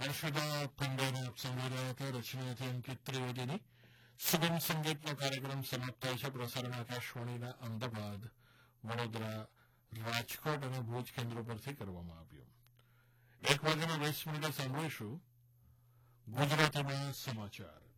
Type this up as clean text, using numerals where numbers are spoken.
હર્ષદા પંડ્યાને આપ સાંભળી રહ્યા હતા. રચનાથી અંકિત ત્રિવેદીની. સુગમ સંગીતનો કાર્યક્રમ સમાપ્ત થાય છે. પ્રસારણ આકાશવાણીના અમદાવાદ, વડોદરા, રાજકોટ અને ભુજ કેન્દ્રો પરથી કરવામાં આવ્યું. 1:20 સાંભળીશું ગુજરાતીમાં સમાચાર.